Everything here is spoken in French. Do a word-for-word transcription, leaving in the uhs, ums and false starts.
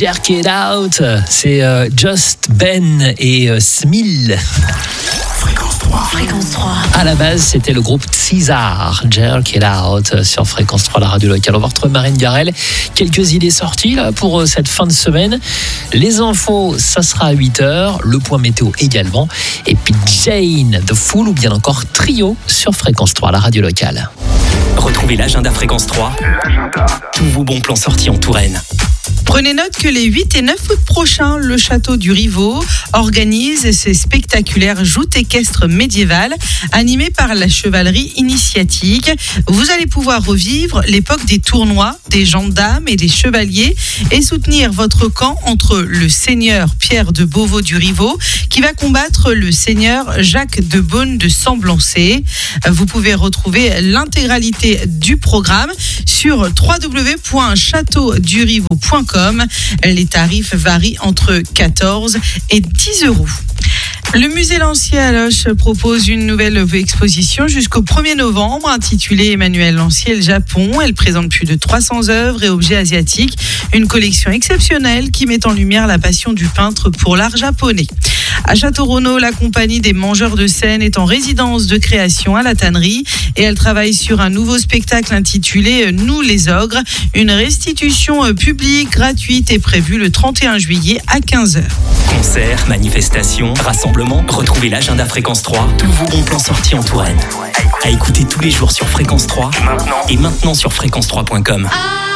Jerk It Out, c'est euh, Just Ben et euh, Smil. Fréquence trois. Fréquence trois. À la base, c'était le groupe César, Jerk It Out sur Fréquence trois, la radio locale. On va retrouver Marine Garel. Quelques idées sorties là, pour euh, cette fin de semaine. Les infos, ça sera à huit heures. Le point météo également. Et puis Jane, The Fool ou bien encore Trio sur Fréquence trois, la radio locale. Retrouvez l'agenda Fréquence trois. L'agenda. Tous vos bons plans sortis en Touraine. Prenez note que les huit et neuf août prochains, le château du Rivaux organise ses spectaculaires joutes équestres médiévales animées par la chevalerie initiatique. Vous allez pouvoir revivre l'époque des tournois, des gendarmes et des chevaliers et soutenir votre camp entre le seigneur Pierre de Beauvau du Rivaux qui va combattre le seigneur Jacques de Beaune de Semblancé. Vous pouvez retrouver l'intégralité du programme sur w w w point château du rivaux point com. Les tarifs varient entre quatorze et dix euros. Le musée Lancier à Loches propose une nouvelle exposition jusqu'au premier novembre intitulée Emmanuel Lancier le Japon. Elle présente plus de trois cents œuvres et objets asiatiques. Une collection exceptionnelle qui met en lumière la passion du peintre pour l'art japonais. À Château-Renaud, la compagnie des Mangeurs de Seine est en résidence de création à la tannerie et elle travaille sur un nouveau spectacle intitulé Nous les ogres. Une restitution publique gratuite est prévue le trente et un juillet à quinze heures. Concerts, manifestations, rassemblements, retrouvez l'agenda Fréquence trois. Tous vos bons plans sortis en Touraine. À écouter tous les jours sur Fréquence trois et maintenant sur fréquence trois point com.